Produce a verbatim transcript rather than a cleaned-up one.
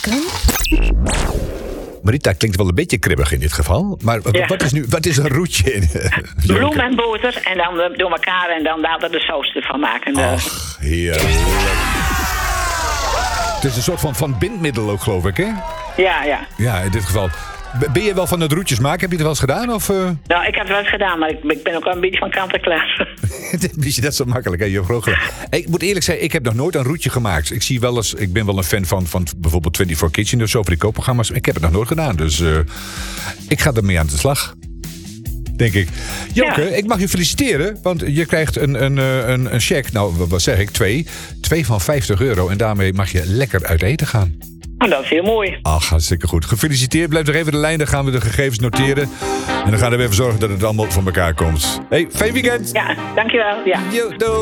maken? Marita klinkt wel een beetje kribbig in dit geval. Maar Ja. wat is nu wat is een roetje? In, Bloem en boter en dan eh, door elkaar en dan later de saus ervan maken. Dus. Ach, heerlijk. Het is een soort van, van bindmiddel ook, geloof ik, hè? Ja, ja. Ja, in dit geval. B- Ben je wel van het roetjes maken? Heb je het wel eens gedaan? Of, uh... Nou, ik heb het wel eens gedaan, maar ik, ik ben ook wel een beetje van kant en klaar. is dat zo makkelijk, hè? Je hebt groot gelijk. Ik moet eerlijk zeggen, ik heb nog nooit een roetje gemaakt. Ik zie wel eens, ik ben wel een fan van, van bijvoorbeeld vierentwintig Kitchen of zo, voor die koopprogramma's. Ik heb het nog nooit gedaan, dus uh, ik ga ermee aan de slag. Denk ik. Joke, Ja. ik mag je feliciteren, want je krijgt een, een, een, een cheque. Nou, wat zeg ik? Twee. Twee van vijftig euro. En daarmee mag je lekker uit eten gaan. Oh, dat is heel mooi. Ach, hartstikke goed. Gefeliciteerd. Blijf nog even de lijn, dan gaan we de gegevens noteren. En dan gaan we even zorgen dat het allemaal voor elkaar komt. Hey, fijn weekend. Ja, dankjewel. Ja. Yo, doei.